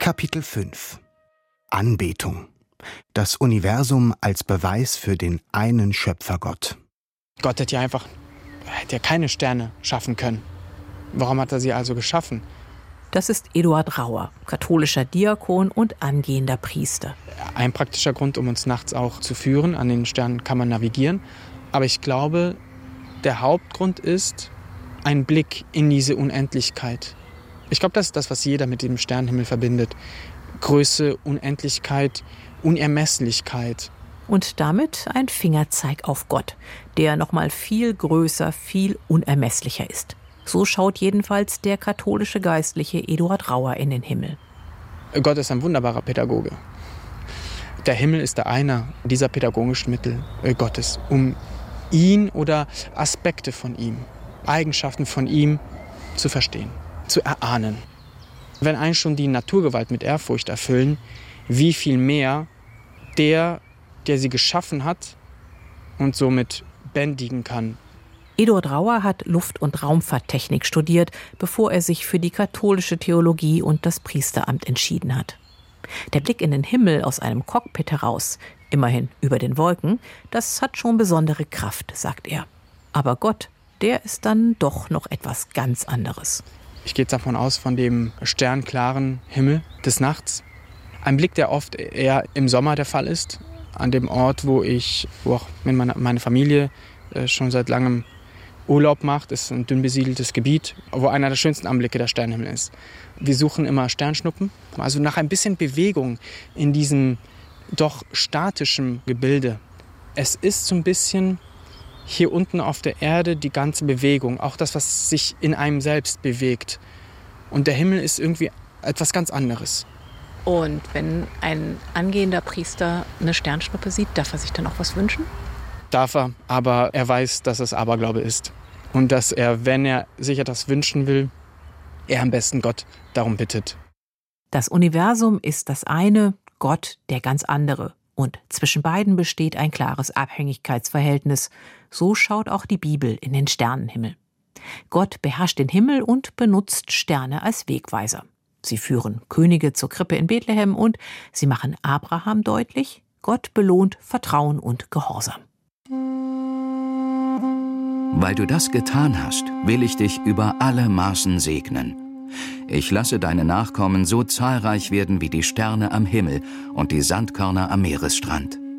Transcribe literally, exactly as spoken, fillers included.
Kapitel fünf. Anbetung. Das Universum als Beweis für den einen Schöpfergott. Gott hätte ja einfach hätte ja keine Sterne schaffen können. Warum hat er sie also geschaffen? Das ist Eduard Rauer, katholischer Diakon und angehender Priester. Ein praktischer Grund, um uns nachts auch zu führen. An den Sternen kann man navigieren. Aber ich glaube, der Hauptgrund ist ein Blick in diese Unendlichkeit. Ich glaube, das ist das, was jeder mit dem Sternenhimmel verbindet. Größe, Unendlichkeit, Unermesslichkeit. Und damit ein Fingerzeig auf Gott, der noch mal viel größer, viel unermesslicher ist. So schaut jedenfalls der katholische Geistliche Eduard Rauer in den Himmel. Gott ist ein wunderbarer Pädagoge. Der Himmel ist der einer dieser pädagogischen Mittel Gottes, um ihn oder Aspekte von ihm, Eigenschaften von ihm zu verstehen, zu erahnen. Wenn einen schon die Naturgewalt mit Ehrfurcht erfüllen, wie viel mehr der, der sie geschaffen hat und somit bändigen kann. Eduard Rauer hat Luft- und Raumfahrttechnik studiert, bevor er sich für die katholische Theologie und das Priesteramt entschieden hat. Der Blick in den Himmel aus einem Cockpit heraus, immerhin über den Wolken, das hat schon besondere Kraft, sagt er. Aber Gott, der ist dann doch noch etwas ganz anderes. Ich gehe jetzt davon aus, von dem sternklaren Himmel des Nachts. Ein Blick, der oft eher im Sommer der Fall ist, an dem Ort, wo ich, wo auch meine, meine Familie äh, schon seit langem Urlaub macht, ist ein dünn besiedeltes Gebiet, wo einer der schönsten Anblicke der Sternenhimmel ist. Wir suchen immer Sternschnuppen, also nach ein bisschen Bewegung in diesem doch statischen Gebilde. Es ist so ein bisschen hier unten auf der Erde die ganze Bewegung, auch das, was sich in einem selbst bewegt. Und der Himmel ist irgendwie etwas ganz anderes. Und wenn ein angehender Priester eine Sternschnuppe sieht, darf er sich dann auch was wünschen? Darf er, aber er weiß, dass es Aberglaube ist. Und dass er, wenn er sich etwas wünschen will, er am besten Gott darum bittet. Das Universum ist das eine, Gott der ganz andere. Und zwischen beiden besteht ein klares Abhängigkeitsverhältnis. So schaut auch die Bibel in den Sternenhimmel. Gott beherrscht den Himmel und benutzt Sterne als Wegweiser. Sie führen Könige zur Krippe in Bethlehem und sie machen Abraham deutlich, Gott belohnt Vertrauen und Gehorsam. Weil du das getan hast, will ich dich über alle Maßen segnen. Ich lasse deine Nachkommen so zahlreich werden wie die Sterne am Himmel und die Sandkörner am Meeresstrand.